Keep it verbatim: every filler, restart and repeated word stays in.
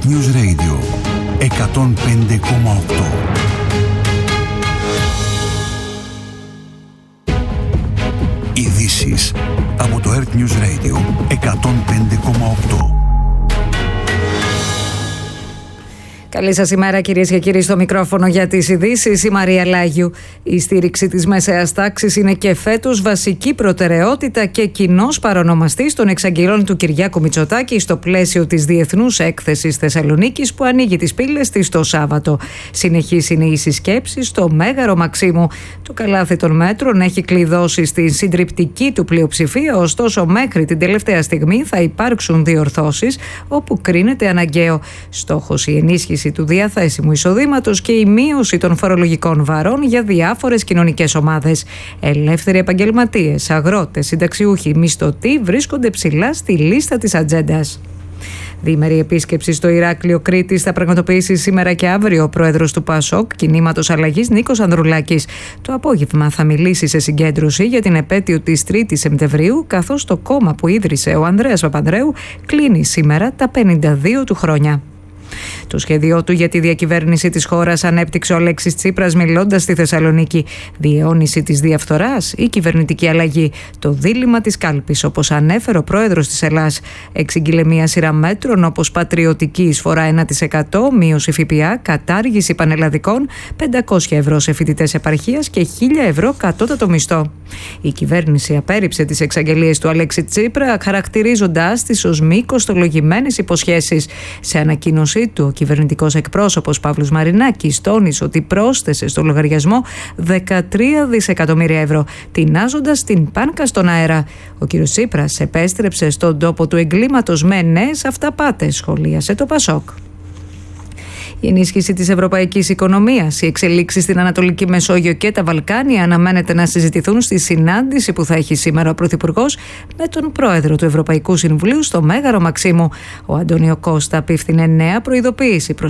News Radio εκατόν πέντε κόμμα οκτώ. Ειδήσεις από το Earth News Radio εκατόν πέντε κόμμα οκτώ. Καλή σας ημέρα, κυρίες και κύριοι, στο μικρόφωνο για τις ειδήσεις η Μαρία Λάγιου. Η στήριξη της μεσαίας τάξης είναι και φέτος βασική προτεραιότητα και κοινός παρονομαστής των εξαγγελών του Κυριάκου Μητσοτάκη στο πλαίσιο της Διεθνούς Έκθεσης Θεσσαλονίκης που ανοίγει τις πύλες της το Σάββατο. Συνεχής είναι οι συσκέψεις στο Μέγαρο Μαξίμου. Το καλάθι των μέτρων έχει κλειδώσει στη συντριπτική του πλειοψηφία, ωστόσο μέχρι την τελευταία στιγμή θα υπάρξουν διορθώσεις όπου κρίνεται αναγκαίο. Στόχος η ενίσχυση του διαθέσιμου εισοδήματος και η μείωση των φορολογικών βαρών για διάφορες κοινωνικές ομάδες. Ελεύθεροι επαγγελματίες, αγρότες, συνταξιούχοι, μισθωτοί βρίσκονται ψηλά στη λίστα της ατζέντας. Διήμερη επίσκεψη στο Ηράκλειο Κρήτης θα πραγματοποιήσει σήμερα και αύριο ο πρόεδρος του ΠΑΣΟΚ, Κινήματος Αλλαγής, Νίκος Ανδρουλάκης. Το απόγευμα θα μιλήσει σε συγκέντρωση για την επέτειο της τρίτης Σεπτεμβρίου, καθώς το κόμμα που ίδρυσε ο Ανδρέας Παπανδρέου κλείνει σήμερα τα πενήντα δύο του χρόνια. Το σχέδιό του για τη διακυβέρνηση της χώρας ανέπτυξε ο Αλέξης Τσίπρας μιλώντας στη Θεσσαλονίκη. Διαιώνιση της διαφθοράς ή κυβερνητική αλλαγή. Το δίλημμα της κάλπης, όπως ανέφερε ο πρόεδρος της Ελλάς. Εξήγηλε μια σειρά μέτρων όπως πατριωτική εισφορά ένα τοις εκατό, μείωση ΦΠΑ, κατάργηση πανελλαδικών, πεντακόσια ευρώ σε φοιτητές επαρχίας και χίλια ευρώ κατώτατο μισθό. Η κυβέρνηση απέρριψε τις εξαγγελίες του Αλέξη Τσίπρα, χαρακτηρίζοντάς τις ως μη κοστολογημένες υποσχέσεις. Σε ανακοίνωση του, ο κυβερνητικός εκπρόσωπος Παύλος Μαρινάκης τόνισε ότι πρόσθεσε στο λογαριασμό δεκατρία δισεκατομμύρια ευρώ, τεινάζοντας την πάνκα στον αέρα. Ο κ. Τσίπρας επέστρεψε στον τόπο του εγκλήματος με νέες αυταπάτες, σχολίασε το ΠΑΣΟΚ. Η ενίσχυση της ευρωπαϊκής οικονομίας, οι εξελίξεις στην Ανατολική Μεσόγειο και τα Βαλκάνια αναμένεται να συζητηθούν στη συνάντηση που θα έχει σήμερα ο Πρωθυπουργός με τον Πρόεδρο του Ευρωπαϊκού Συμβουλίου στο Μέγαρο Μαξίμου. Ο Αντώνιο Κώστα απίφθινε νέα προειδοποίηση προς